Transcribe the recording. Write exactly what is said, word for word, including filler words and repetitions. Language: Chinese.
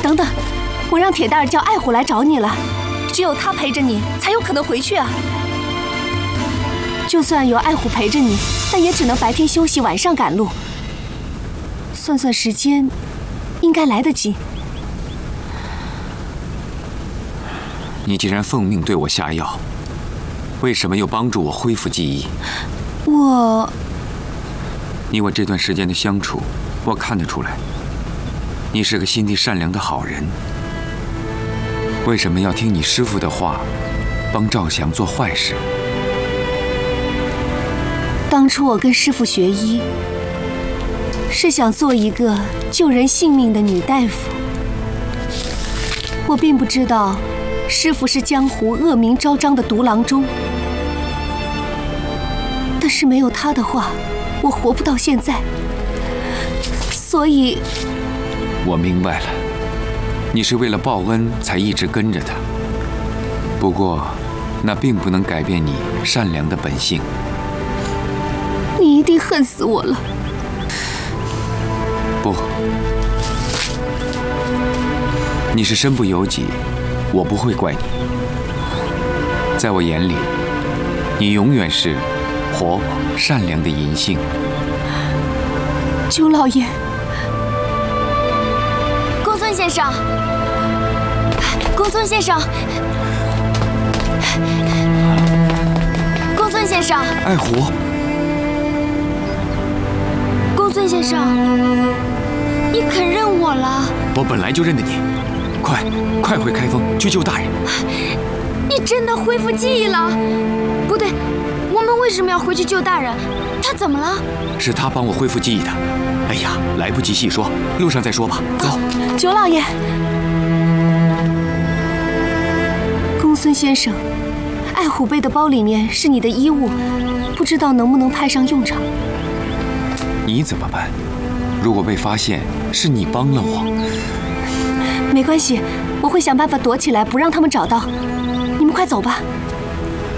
等等，我让铁蛋儿叫爱虎来找你了，只有他陪着你，才有可能回去啊。就算有爱虎陪着你，但也只能白天休息，晚上赶路。算算时间，应该来得及。 你既然奉命对我下药，为什么又帮助我恢复记忆？ 我…… 你我这段时间的相处，我看得出来，你是个心地善良的好人。为什么要听你师父的话，帮赵翔做坏事？ 当初我跟师父学医，是想做一个救人性命的女大夫。我并不知道，师父是江湖恶名昭彰的毒郎中。但是没有他的话，我活不到现在。所以， 我明白了，你是为了报恩才一直跟着他。不过，那并不能改变你善良的本性。 你一定恨死我了。 不，你是身不由己，我不会怪你。在我眼里，你永远是活泼善良的银杏。 九老爷， 公孙先生，公孙先生，公孙先生， 爱虎。 公孙先生，你肯认我了？ 我本来就认得你，快快回开封去救大人。 你真的恢复记忆了？不对，我们为什么要回去救大人？他怎么了？ 是他帮我恢复记忆的。哎呀，来不及细说，路上再说吧。走。啊、 九老爷，公孙先生，爱虎背的包里面是你的衣物，不知道能不能派上用场。 你怎么办？如果被发现是你帮了我， 没关系，我会想办法躲起来，不让他们找到。你们快走吧。